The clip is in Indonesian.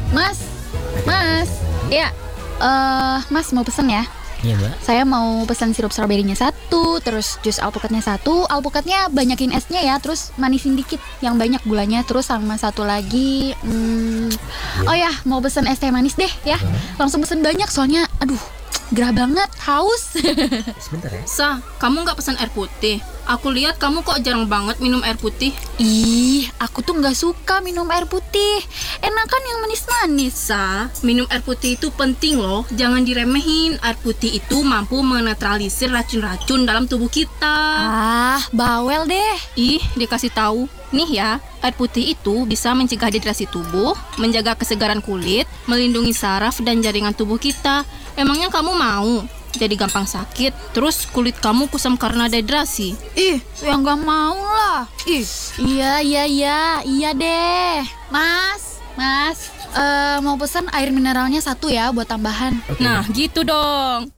Mas, Mas, ya, Mas mau pesen ya? Iya Mbak. Saya mau pesan sirup stroberinya 1, terus jus alpukatnya 1. Alpukatnya banyakin esnya ya, terus manisin dikit, yang banyak gulanya. Terus sama satu lagi, oh ya, mau pesen es teh manis deh ya. Langsung pesen banyak soalnya, aduh, gerah banget, haus. Sebentar ya. Sa, kamu nggak pesan air putih? Aku lihat kamu kok jarang banget minum air putih. Ih, aku tuh nggak suka minum air putih. Enakan yang manis-manis. Sa, minum air putih itu penting loh. Jangan diremehin. Air putih itu mampu menetralisir racun-racun dalam tubuh kita. Ah, bawel deh. Ih, dikasih tahu. Nih ya, air putih itu bisa mencegah dehidrasi tubuh, menjaga kesegaran kulit, melindungi saraf dan jaringan tubuh kita. Emangnya kamu mau jadi gampang sakit, terus kulit kamu kusam karena dehidrasi? Ih, yang nggak mau lah. Ih, iya deh. Mas, mau pesan air mineralnya 1 ya buat tambahan. Oke. Nah, gitu dong.